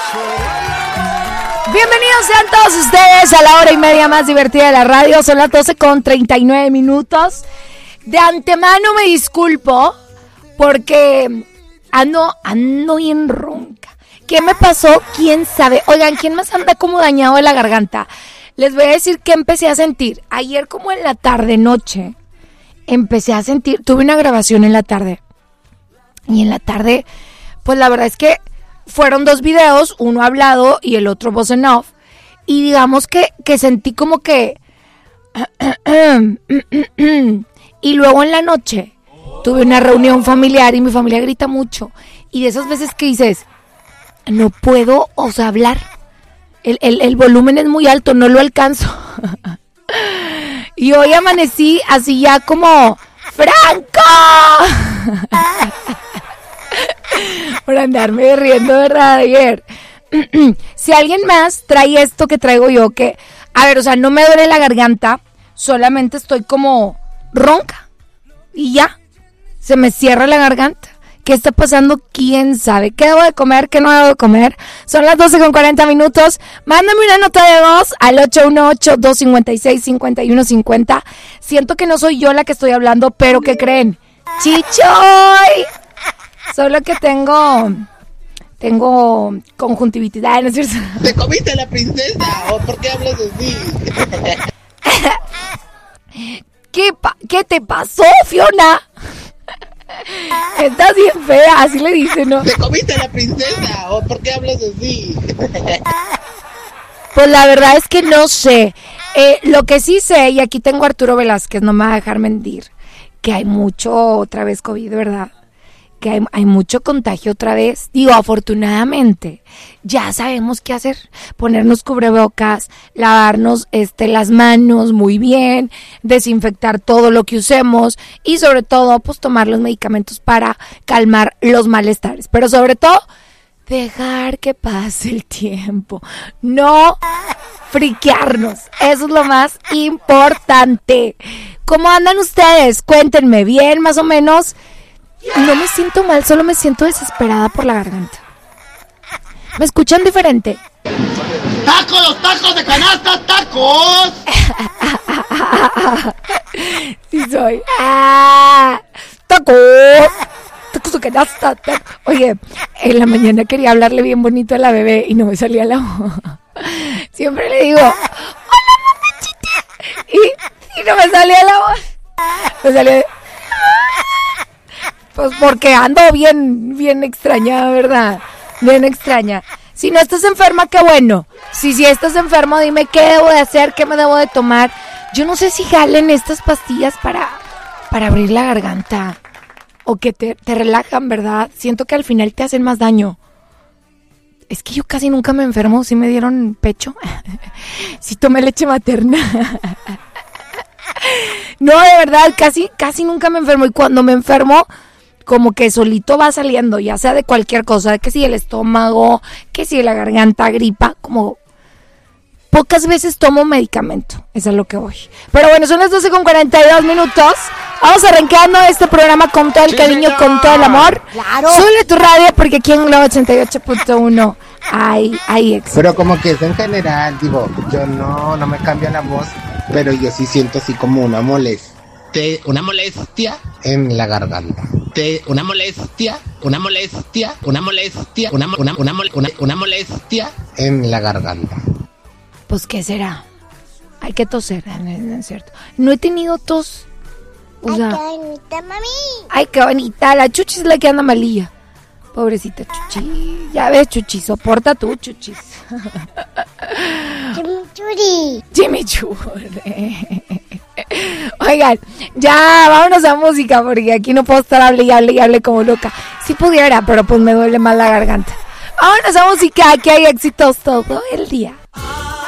Bienvenidos sean todos ustedes a la hora y media más divertida de la radio. Son las 12:39. De antemano me disculpo porque ando bien ronca. ¿Qué me pasó? ¿Quién sabe? Oigan, ¿quién más anda como dañado de la garganta? Les voy a decir que empecé a sentir. Ayer como en la tarde, noche, empecé a sentir. Tuve una grabación en la tarde. Y en la tarde, pues la verdad es que fueron 2 videos, uno hablado y el otro voz en off. Y digamos que sentí como que... Y luego en la noche tuve una reunión familiar y mi familia grita mucho. Y de esas veces que dices, no puedo, hablar. El volumen es muy alto, no lo alcanzo. Y hoy amanecí así ya como... ¡Franco! Por andarme riendo, ¿verdad? Ayer. Si alguien más trae esto que traigo yo, que... A ver, no me duele la garganta, solamente estoy como ronca. Y ya, se me cierra la garganta. ¿Qué está pasando? ¿Quién sabe? ¿Qué debo de comer? ¿Qué no debo de comer? Son las 12:40. Mándame una nota de voz al 818-256-5150. Siento que no soy yo la que estoy hablando, pero ¿qué creen? ¡Chichoy! Solo que tengo conjuntivitis. ¿No es cierto? ¿Te comiste a la princesa? ¿O por qué hablas así? ¿Qué te pasó, Fiona? Estás bien fea, así le dicen, ¿no? ¿Te comiste a la princesa? ¿O por qué hablas así? Pues la verdad es que no sé. Lo que sí sé, y aquí tengo a Arturo Velázquez, no me va a dejar mentir, que hay mucho otra vez COVID, ¿verdad? Que hay mucho contagio otra vez. Digo, afortunadamente, ya sabemos qué hacer. Ponernos cubrebocas, lavarnos las manos muy bien, desinfectar todo lo que usemos y sobre todo, pues tomar los medicamentos para calmar los malestares. Pero sobre todo, dejar que pase el tiempo. No friquearnos. Eso es lo más importante. ¿Cómo andan ustedes? Cuéntenme, ¿bien más o menos? No me siento mal, solo me siento desesperada por la garganta. ¿Me escuchan diferente? ¡Tacos, los tacos de canasta, tacos! Sí soy. ¡Tacos! ¡Tacos de canasta! Oye, en la mañana quería hablarle bien bonito a la bebé y no me salía la voz. Siempre le digo, ¡hola, mamachita! Y no me salía la voz. Me salía... Pues porque ando bien extraña, ¿verdad? Bien extraña. Si no estás enferma, qué bueno. Si estás enfermo, dime qué debo de hacer, qué me debo de tomar. Yo no sé si jalen estas pastillas para abrir la garganta. O que te relajan, ¿verdad? Siento que al final te hacen más daño. Es que yo casi nunca me enfermo. ¿Sí me dieron pecho? Sí tomé leche materna. No, de verdad, casi nunca me enfermo. Y cuando me enfermo... como que solito va saliendo, ya sea de cualquier cosa, que si el estómago, que si la garganta, gripa, como pocas veces tomo medicamento, eso es lo que voy. Pero bueno, son las 12:42. Vamos arrancando este programa con todo el cariño, con todo el amor. Claro. Súbele tu radio porque aquí en Globo 88.1 hay éxito. Pero como que es en general, digo, yo no me cambia la voz, pero yo sí siento así como una molestia en la garganta. Una molestia en la garganta. Pues ¿qué será? Hay que toser, ¿no es cierto? No he tenido tos. O sea, ¡ay, qué bonita, mami! Ay, qué bonita. La Chuchi es la que anda malilla. Pobrecita Chuchi. Ya ves, Chuchi, soporta tú, Chuchis. Jimmy Churi. Oigan, ya vámonos a música porque aquí no puedo estar hable como loca. Si pudiera, pero pues me duele más la garganta. Vámonos a música, que hay éxitos todo el día.